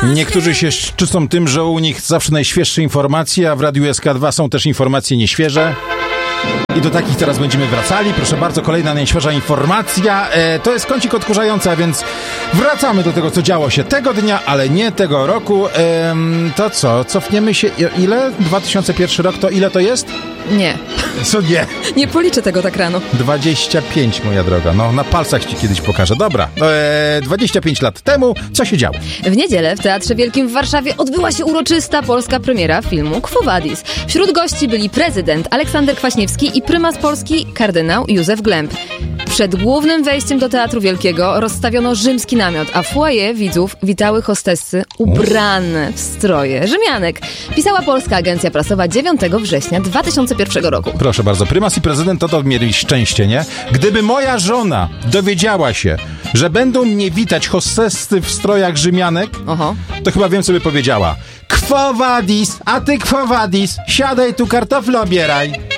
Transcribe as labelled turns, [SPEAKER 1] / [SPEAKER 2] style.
[SPEAKER 1] Niektórzy się szczycą tym, że u nich zawsze najświeższe informacje, a w Radiu SK2 są też informacje nieświeże. I do takich teraz będziemy wracali. Proszę bardzo, kolejna najświeższa informacja. To jest kącik odkurzający, a więc wracamy do tego, co działo się tego dnia, ale nie tego roku. To co? Cofniemy się. Ile? 2001 rok to ile to jest?
[SPEAKER 2] Nie.
[SPEAKER 1] Co nie?
[SPEAKER 2] Nie policzę tego tak rano.
[SPEAKER 1] 25, moja droga. No, na palcach ci kiedyś pokażę. Dobra. 25 lat temu, co się działo?
[SPEAKER 2] W niedzielę w Teatrze Wielkim w Warszawie odbyła się uroczysta polska premiera filmu Quo Vadis. Wśród gości byli prezydent Aleksander Kwaśniewski i prymas Polski kardynał Józef Glemp. Przed głównym wejściem do Teatru Wielkiego rozstawiono rzymski namiot, a w foyer widzów witały hostessy ubrane w stroje Rzymianek. Pisała Polska Agencja Prasowa 9 września 2001 roku.
[SPEAKER 1] Proszę bardzo, prymas i prezydent to mieli szczęście, nie? Gdyby moja żona dowiedziała się, że będą mnie witać hostessy w strojach Rzymianek, to chyba wiem, co by powiedziała. Quo Vadis, a ty Quo Vadis, siadaj tu, kartofle obieraj.